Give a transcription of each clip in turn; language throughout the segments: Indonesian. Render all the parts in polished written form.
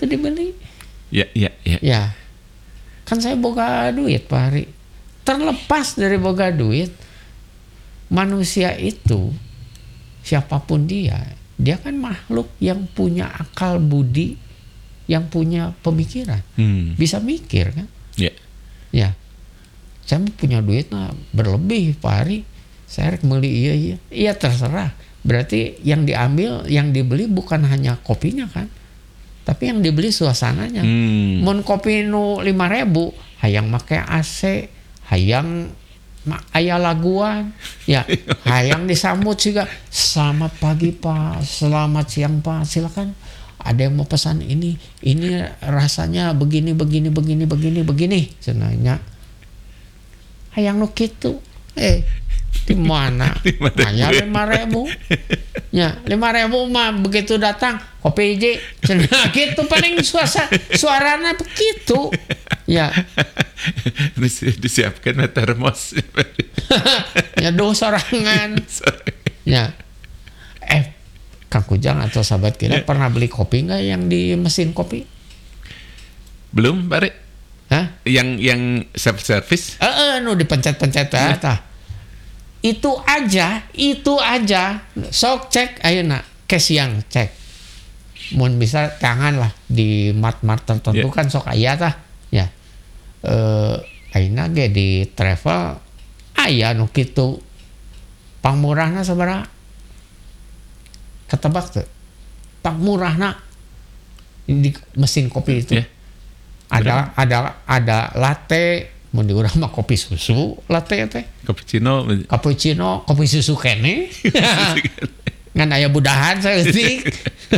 dibeli. Ya. Ya, kan saya boga duit Pak Hari. Terlepas dari boga duit, manusia itu siapapun dia kan makhluk yang punya akal budi, yang punya pemikiran, bisa mikir kan? Ya, saya punya duit berlebih Pak Hari, saya rek beli iya terserah. Berarti yang diambil, yang dibeli bukan hanya kopinya kan, tapi yang dibeli suasananya. Mun kopi nu 5.000, hayang make AC, hayang aya laguan, ya hayang disambut juga. Selamat pagi Pak, selamat siang Pak, silakan. Ada yang mau pesan ini rasanya begini. Senanya hayang nu kitu. Di mana? Hanya 5.000. Ya, 5.000 mah begitu datang kopi hiji cenah gitu paling suarana begitu. Ya. Disiapkan termos. Ya sorangan. Ya. Kang Kujang atau sahabat kita pernah beli kopi nggak yang di mesin kopi? Belum, Bare. Hah? Yang self service? Nu dipencet-pencet tah. Itu aja sok cek ayeuna kesiang cek. Mun bisa tangan lah di mart tertentu kan sok aya tah. Ya. Ayeuna ge di travel aya nu kitu. Pangmurahna sabaraha? Ketebak tuh. Pangmurahna di mesin kopi itu. Ada latte, mun di urang mah kopi susu, latte teh. Cappuccino, kopi susu kene. Ngan aya budahan saya eutik.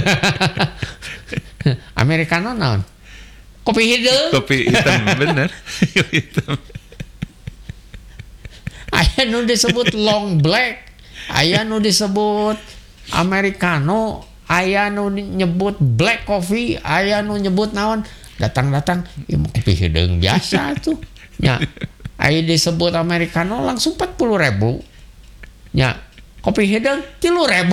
Americano naon? Kopi hidung. Kopi hitam bener. Hitam. Aya nu disebut long black, aya nu disebut Americano, aya nu nyebut black coffee, aya nu nyebut naon? Datang ieu kopi hidung biasa tuh. Ya, aya disebut Americano langsung 40.000. Ya, kopi hidung 3.000.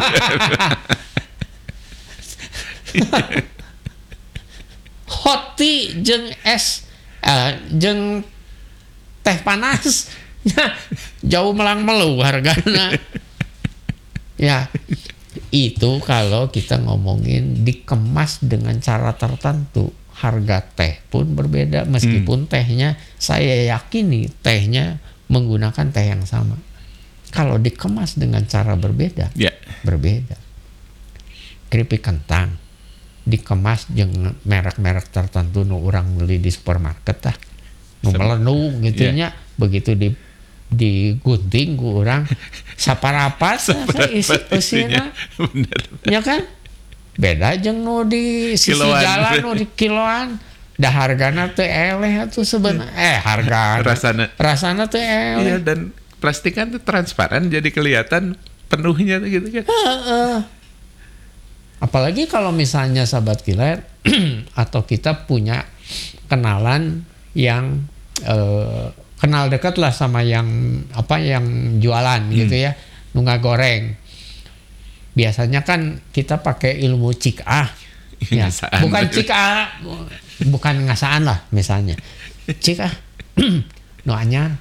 Hot tea jeung es jeung teh panas jauh melang-melu hargana. Ya, itu kalau kita ngomongin dikemas dengan cara tertentu. Harga teh pun berbeda meskipun tehnya saya yakini tehnya menggunakan teh yang sama. Kalau dikemas dengan cara berbeda, berbeda. Keripik kentang dikemas dengan merek-merek tertentu nu urang beli di supermarket tah. Nu melenu gitu nya, begitu digunting ku urang saparapat isina. Ya kan? Beda jeung nu di sisi kiloan. Jalan nu di kiloan dah hargana teu eleh atuh sebenarnya harga rasana teu eleh. Iya, dan plastik kan tuh transparan jadi kelihatan penuhnya gitu kan. Apalagi kalau misalnya sahabat kilat atau kita punya kenalan yang kenal dekat lah sama yang jualan gitu ya, nu ngagoreng. Biasanya kan kita pakai ilmu cik-ah. Ya. Bukan cik-ah, bukan ngasaan lah misalnya. Cik-ah, nu anyar.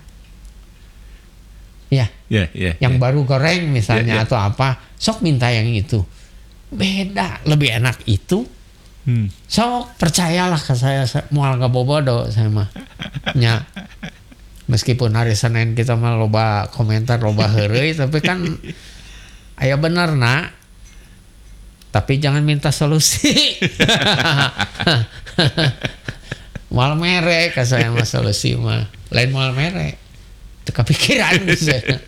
Ya. Yang baru goreng misalnya atau apa, sok minta yang itu. Beda, lebih enak itu. Sok percayalah ke saya moal gabobodo saya mah. Ya. Meskipun hari Senin kita mah loba komentar, loba heureuy, tapi kan aya bener nak, tapi jangan minta solusi. Moal mere ka saya mah solusi mah lain moal mere teu kepikiran saya.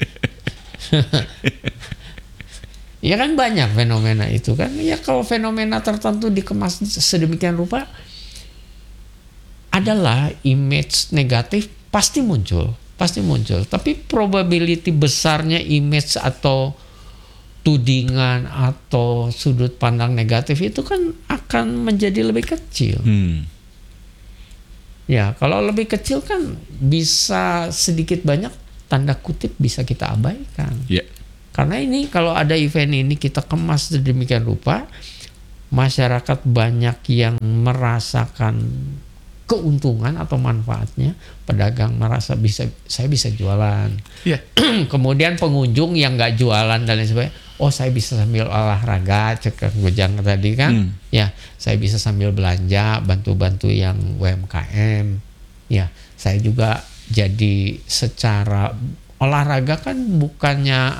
Ya kan banyak fenomena itu kan. Ya kalau fenomena tertentu dikemas sedemikian rupa adalah image negatif pasti muncul. Tapi probability besarnya image atau tudingan atau sudut pandang negatif itu kan akan menjadi lebih kecil. Ya, kalau lebih kecil kan bisa sedikit banyak tanda kutip bisa kita abaikan. Karena ini kalau ada event ini kita kemas sedemikian rupa, masyarakat banyak yang merasakan keuntungan atau manfaatnya, pedagang merasa saya bisa jualan. Ya. Kemudian pengunjung yang nggak jualan dan lain sebagainya, oh saya bisa sambil olahraga, cek Kang Ujang tadi kan, ya saya bisa sambil belanja, bantu-bantu yang UMKM, ya saya juga jadi secara olahraga kan bukannya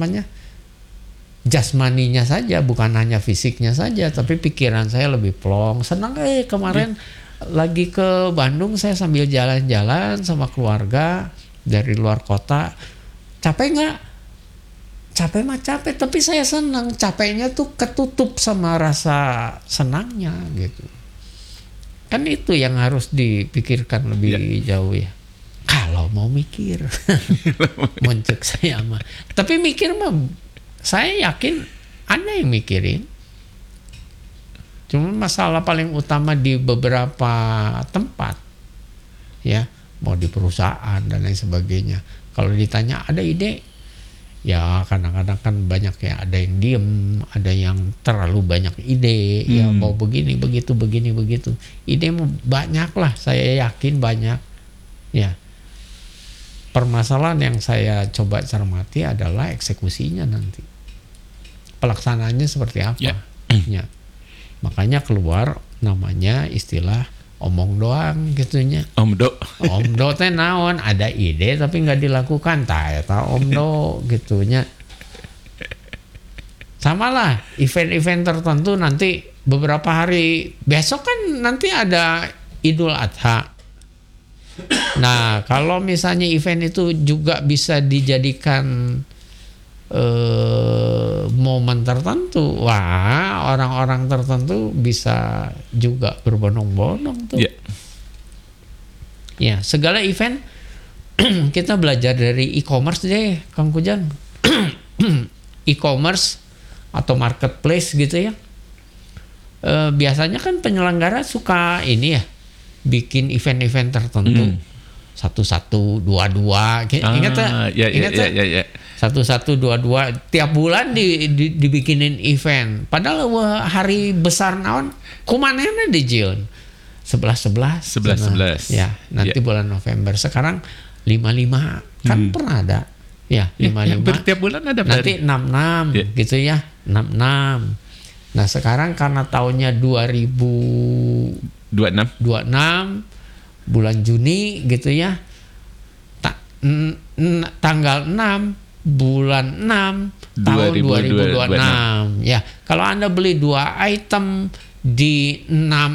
jasmaninya saja, bukan hanya fisiknya saja, tapi pikiran saya lebih plong. Senang kemarin lagi ke Bandung, saya sambil jalan-jalan sama keluarga dari luar kota. Capek nggak? Capek mah capek, tapi saya senang. Capeknya tuh ketutup sama rasa senangnya gitu. Kan itu yang harus dipikirkan lebih jauh ya. Kalau mau mikir, mencek saya mah. Tapi mikir mah, saya yakin ada yang mikirin. Cuma masalah paling utama di beberapa tempat, ya, mau di perusahaan dan lain sebagainya. Kalau ditanya ada ide, ya kadang-kadang kan banyak ya, ada yang diem, ada yang terlalu banyak ide, ya mau begini, begitu, begini, begitu. Ide banyak lah, saya yakin banyak. Ya, permasalahan yang saya coba cermati adalah eksekusinya nanti. Pelaksanaannya seperti apa? Ya. Makanya keluar namanya istilah omong doang gitunya. Omdo. Omdo teh naon, ada ide tapi nggak dilakukan, eta omdo gitunya. Sama lah event-event tertentu nanti beberapa hari besok kan nanti ada Idul Adha. Nah kalau misalnya event itu juga bisa dijadikan momen tertentu, wah orang-orang tertentu bisa juga berbondong-bondong tuh. Ya segala event kita belajar dari e-commerce deh, Kang Kujang. E-commerce atau marketplace gitu ya. Biasanya kan penyelenggara suka ini ya, bikin event-event tertentu. 1122, ingat ya? 1122 tiap bulan dibikinin event. Padahal hari besar naon kumanehna di June 11. Ya, nanti bulan November. Sekarang 55 kan pernah ada. Ya, 55. Tiap bulan ada. Nanti 66 gitu ya, 66. Nah, sekarang karena tahunnya 2026 bulan Juni gitu ya. Tanggal 6 bulan 6 tahun 2026. Ya, kalau Anda beli 2 item di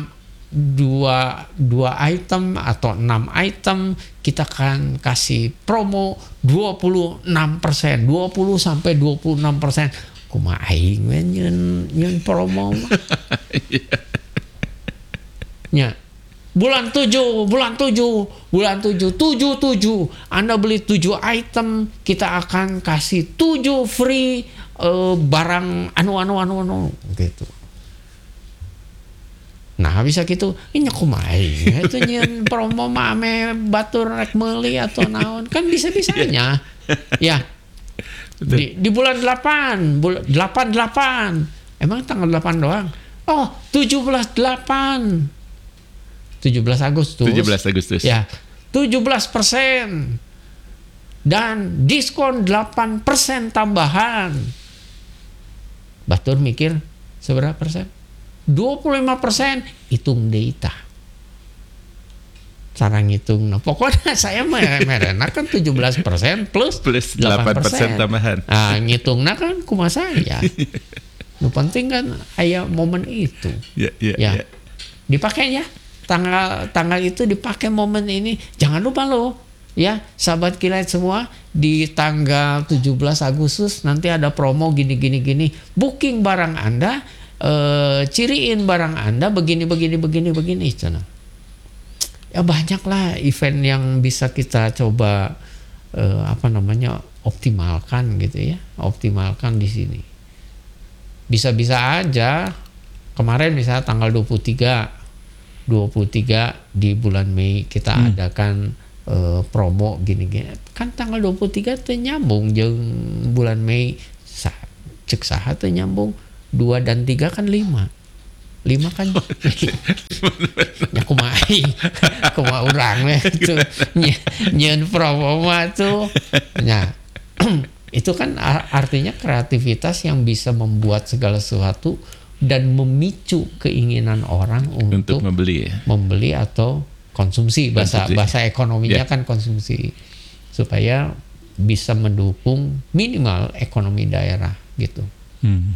2 item atau 6 item, kita akan kasih promo 26%, 20 sampai 26%. Kumaha aing we nyeun promo mah. Ya. Bulan 7, Anda beli 7 item, kita akan kasih 7 free barang anu gitu. Nah bisa gitu, ini kumaha itu nyeun promo mah ame batur rek meuli atau naon, kan bisa-bisanya. Ya. Di bulan 8, 88. Emang tanggal 8 doang? Oh, 17 Agustus. Ya, 17% dan diskon 8% tambahan. Batur mikir seberapa persen? 25%. Hitung deui tah. Cara ngitung. Nah, pokoknya saya merena kan 17% plus 8% tambahan. Nah, ngitungna kan kumaha saya. Nu penting kan aya momen itu. Ya. Dipakai ya. Tanggal itu dipakai momen ini. Jangan lupa loh ya, sahabat kilat semua, di tanggal 17 Agustus nanti ada promo gini. Booking barang Anda, ciriin barang Anda begini cina. Ya banyaklah event yang bisa kita coba optimalkan gitu ya. Optimalkan di sini. Bisa-bisa aja kemarin misalnya tanggal 23 di bulan Mei kita adakan promo gini kan tanggal 23 teh nyambung jeung bulan Mei cek saha teh nyambung 2 dan 3 kan 5 5 kan nya kumaha urang we itu nyeun promo tuh. Nah, itu kan artinya kreativitas yang bisa membuat segala sesuatu dan memicu keinginan orang untuk membeli atau konsumsi. Bahasa ekonominya kan konsumsi, supaya bisa mendukung minimal ekonomi daerah gitu.